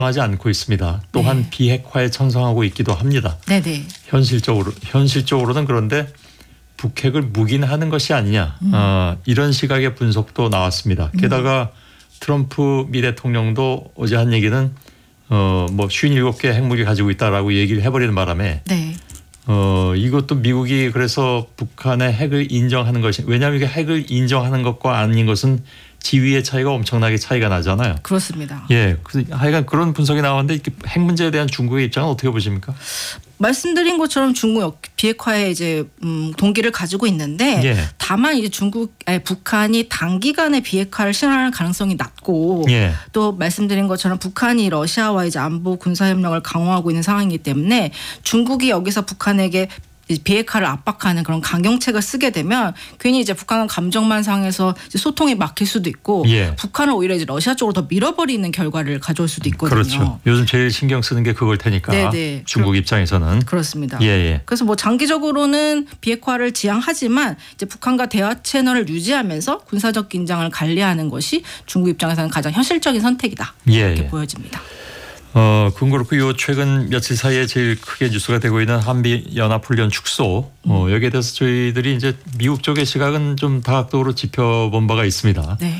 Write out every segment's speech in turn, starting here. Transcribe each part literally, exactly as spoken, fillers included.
하지 않고 있습니다. 또한 네. 비핵화에 찬성하고 있기도 합니다. 네네. 현실적으로 현실적으로는 그런데 북핵을 묵인하는 것이 아니냐 음. 어, 이런 시각의 분석도 나왔습니다. 게다가 트럼프 미 대통령도 어제 한 얘기는 어, 뭐 오십칠 개 핵무기 가지고 있다라고 얘기를 해버리는 바람에 네. 어, 이것도 미국이 그래서 북한의 핵을 인정하는 것이 왜냐하면 이게 핵을 인정하는 것과 아닌 것은 지위의 차이가 엄청나게 차이가 나잖아요. 그렇습니다. 예, 그래서 하여간 그런 분석이 나왔는데 핵 문제에 대한 중국의 입장은 어떻게 보십니까? 말씀드린 것처럼 중국 비핵화에 이제 음, 동기를 가지고 있는데 예. 다만 이제 중국, 아니, 북한이 단기간에 비핵화를 실현할 가능성이 낮고 예. 또 말씀드린 것처럼 북한이 러시아와 이제 안보 군사 협력을 강화하고 있는 상황이기 때문에 중국이 여기서 북한에게 비핵화를 압박하는 그런 강경책을 쓰게 되면 괜히 이제 북한은 감정만 상해서 이제 소통이 막힐 수도 있고 예. 북한을 오히려 이제 러시아 쪽으로 더 밀어버리는 결과를 가져올 수도 있거든요. 그렇죠. 요즘 제일 신경 쓰는 게 그걸 테니까 네네. 중국 그럼, 입장에서는 그렇습니다. 예, 예. 그래서 뭐 장기적으로는 비핵화를 지향하지만 이제 북한과 대화 채널을 유지하면서 군사적 긴장을 관리하는 것이 중국 입장에서는 가장 현실적인 선택이다. 예, 이렇게 예. 보여집니다. 어, 그건 그렇고 요 최근 며칠 사이에 제일 크게 뉴스가 되고 있는 한미 연합훈련 축소 어, 여기에 대해서 저희들이 이제 미국 쪽의 시각은 좀 다각도로 짚어본 바가 있습니다. 네.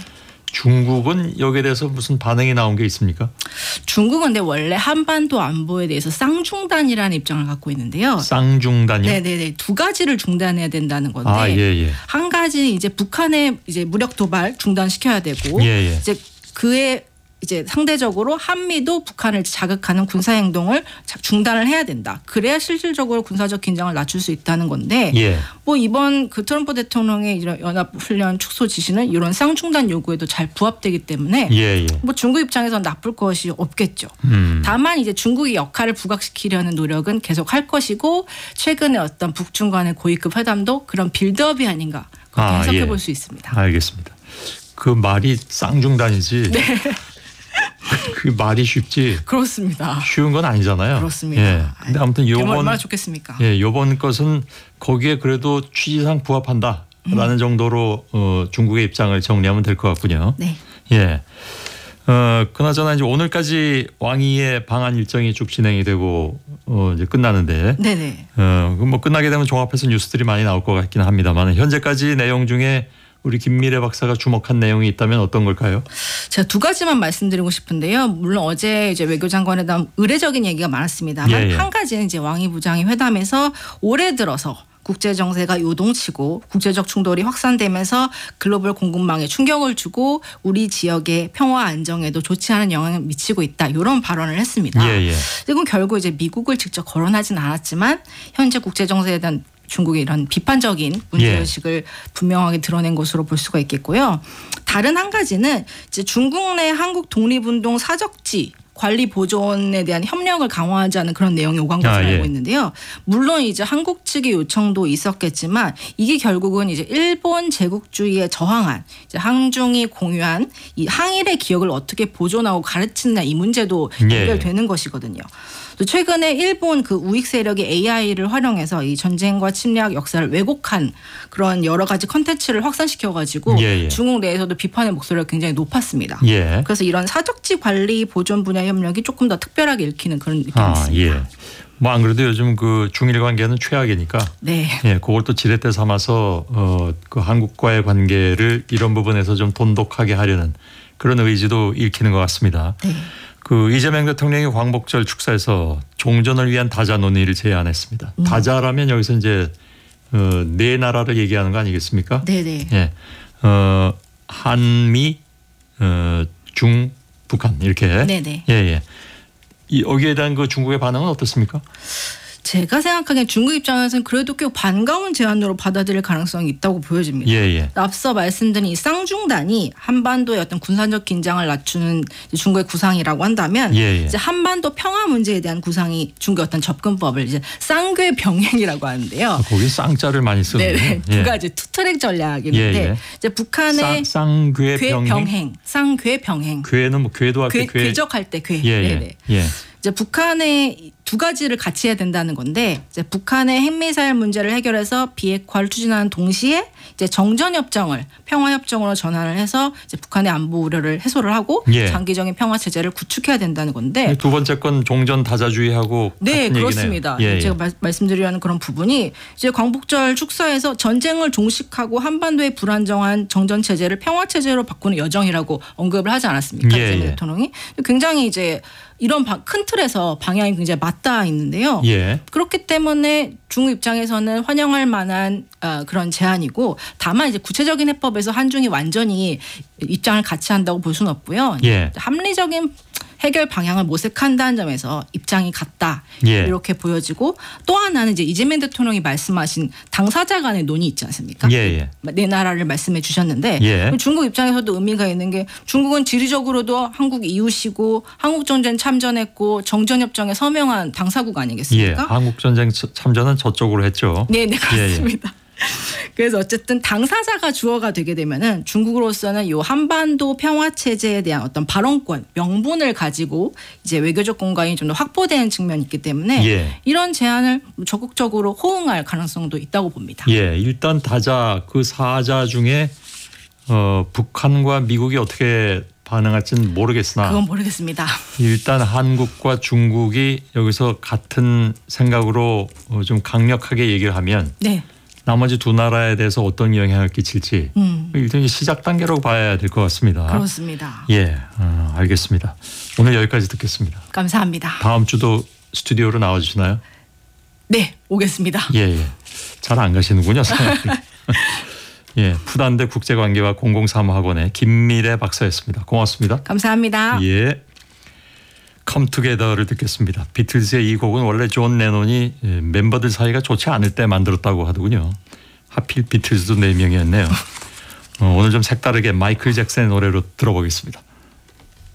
중국은 여기에 대해서 무슨 반응이 나온 게 있습니까? 중국은 근데 원래 한반도 안보에 대해서 쌍중단이라는 입장을 갖고 있는데요. 쌍중단이요? 네네네. 두 가지를 중단해야 된다는 건데 아, 예, 예. 한 가지는 이제 북한의 이제 무력 도발 중단시켜야 되고 예, 예. 이제 그에 이제 상대적으로 한미도 북한을 자극하는 군사 행동을 중단을 해야 된다. 그래야 실질적으로 군사적 긴장을 낮출 수 있다는 건데 예. 뭐 이번 그 트럼프 대통령의 이런 연합훈련 축소 지시는 이런 쌍중단 요구에도 잘 부합되기 때문에 예, 예. 뭐 중국 입장에서는 나쁠 것이 없겠죠. 음. 다만 이제 중국의 역할을 부각시키려는 노력은 계속 할 것이고 최근에 어떤 북중 간의 고위급 회담도 그런 빌드업이 아닌가 그렇게 아, 해석해 예. 볼 수 있습니다. 알겠습니다. 그 말이 쌍중단이지. 네. 그 말이 쉽지. 그렇습니다. 쉬운 건 아니잖아요. 그렇습니다. 예. 근데 아무튼 되면 요번 얼마나 좋겠습니까? 예, 요번 것은 거기에 그래도 취지상 부합한다라는 음. 정도로 어, 중국의 입장을 정리하면 될 것 같군요. 네. 예. 어, 그나저나 이제 오늘까지 왕위의 방한 일정이 쭉 진행이 되고 어, 이제 끝나는데 네네. 어, 뭐 끝나게 되면 종합해서 뉴스들이 많이 나올 것 같긴 합니다만 현재까지 내용 중에 우리 김미래 박사가 주목한 내용이 있다면 어떤 걸까요? 제가 두 가지만 말씀드리고 싶은데요. 물론 어제 이제 외교장관회담 의례적인 얘기가 많았습니다만 예, 예. 한 가지는 이제 왕이 부장이 회담에서 올해 들어서 국제 정세가 요동치고 국제적 충돌이 확산되면서 글로벌 공급망에 충격을 주고 우리 지역의 평화 안정에도 좋지 않은 영향을 미치고 있다. 이런 발언을 했습니다. 예, 예. 이건 결국 이제 미국을 직접 거론하진 않았지만 현재 국제 정세에 대한 중국의 이런 비판적인 문제의식을 예. 분명하게 드러낸 것으로 볼 수가 있겠고요. 다른 한 가지는 이제 중국 내 한국 독립운동 사적지 관리 보존에 대한 협력을 강화하자는 그런 내용이 오간 것으로 아, 예. 알고 있는데요. 물론 이제 한국 측의 요청도 있었겠지만 이게 결국은 이제 일본 제국주의에 저항한 이제 한중이 공유한 이 항일의 기억을 어떻게 보존하고 가르치느냐 이 문제도 예. 연결되는 것이거든요. 또 최근에 일본 그 우익 세력이 에이아이를 활용해서 이 전쟁과 침략 역사를 왜곡한 그런 여러 가지 컨텐츠를 확산시켜가지고 예, 예. 중국 내에서도 비판의 목소리가 굉장히 높았습니다. 예. 그래서 이런 사적지 관리 보존 분야 협력이 조금 더 특별하게 읽히는 그런 느낌이 아, 있습니다. 예. 뭐 안 그래도 요즘 그 중일 관계는 최악이니까 네. 예, 그걸 또 지렛대 삼아서 어, 그 한국과의 관계를 이런 부분에서 좀 돈독하게 하려는 그런 의지도 읽히는 것 같습니다. 네. 그 이재명 대통령이 광복절 축사에서 종전을 위한 다자 논의를 제안했습니다. 음. 다자라면 여기서 이제 어, 네 나라를 얘기하는 거 아니겠습니까? 네네. 예, 어, 한미, 어, 중, 북한 이렇게. 네네. 예, 예. 이 여기에 대한 그 중국의 반응은 어떻습니까? 제가 생각하기엔 중국 입장에서는 그래도 꽤 반가운 제안으로 받아들일 가능성이 있다고 보여집니다. 예, 예. 앞서 말씀드린 이 쌍중단이 한반도의 어떤 군사적 긴장을 낮추는 중국의 구상이라고 한다면 예, 예. 이제 한반도 평화 문제에 대한 구상이 중국의 어떤 접근법을 이제 쌍궤 병행이라고 하는데요. 아, 거기 쌍자를 많이 쓰는군요. 네, 두 가지 투트랙 전략인데 예, 예. 이제 북한의 쌍궤 궤 병행. 병행, 쌍궤 병행. 궤는 뭐 궤도 앞에 궤, 궤. 궤적할 때 궤. 예, 예. 네네. 예. 이제 북한의 두 가지를 같이 해야 된다는 건데 이제 북한의 핵미사일 문제를 해결해서 비핵화를 추진하는 동시에 이제 정전협정을 평화협정으로 전환을 해서 이제 북한의 안보 우려를 해소를 하고 예. 장기적인 평화 체제를 구축해야 된다는 건데 두 번째 건 종전 다자주의하고 네, 같은 그렇습니다. 얘기네요. 예, 제가 예. 말, 말씀드리려는 그런 부분이 이제 광복절 축사에서 전쟁을 종식하고 한반도의 불안정한 정전 체제를 평화 체제로 바꾸는 여정이라고 언급을 하지 않았습니까? 예, 이재명 예. 대통령이 굉장히 이제 이런 방- 큰 틀에서 방향이 굉장히 맞닿아 있는데요. 예. 그렇기 때문에 중국 입장에서는 환영할 만한 어, 그런 제안이고 다만 이제 구체적인 해법에서 한중이 완전히 입장을 같이 한다고 볼 수는 없고요. 예. 합리적인 해결 방향을 모색한다는 점에서 입장이 같다 예. 이렇게 보여지고 또 하나는 이제 이재명 대통령이 말씀하신 당사자 간의 논의 있지 않습니까? 예, 예. 네 나라를 말씀해 주셨는데 예. 중국 입장에서도 의미가 있는 게 중국은 지리적으로도 한국 이웃이고 한국 전쟁 참전했고 정전협정에 서명한 당사국 예. 아니겠습니까? 한국 전쟁 참전은 저쪽으로 했죠. 네, 네 예, 예. 그렇습니다. 그래서 어쨌든 당사자가 주어가 되게 되면은 중국으로서는 이 한반도 평화 체제에 대한 어떤 발언권, 명분을 가지고 이제 외교적 공간이 좀 더 확보되는 측면이 있기 때문에 예. 이런 제안을 적극적으로 호응할 가능성도 있다고 봅니다. 예, 일단 다자 그 사자 중에 어, 북한과 미국이 어떻게 반응할지는 모르겠으나 그건 모르겠습니다. 일단 한국과 중국이 여기서 같은 생각으로 어, 좀 강력하게 얘기를 하면 네. 나머지 두 나라에 대해서 어떤 영향을 끼칠지 음, 일단 시작 단계로 봐야 될 것 같습니다. 그렇습니다. 예, 어, 알겠습니다. 오늘 여기까지 듣겠습니다. 감사합니다. 다음 주도 스튜디오로 나와주시나요? 네, 오겠습니다. 예, 예. 잘 안 가시는군요. 상황이. 예, 푸단대 국제관계와 공공사무학원의 김미래 박사였습니다. 고맙습니다. 감사합니다. 예. Come Together를 듣겠습니다. 비틀즈의 이 곡은 원래 존 레논이 멤버들 사이가 좋지 않을 때 만들었다고 하더군요. 하필 비틀즈도 네 명이었네요. 어, 오늘 좀 색다르게 마이클 잭슨의 노래로 들어보겠습니다.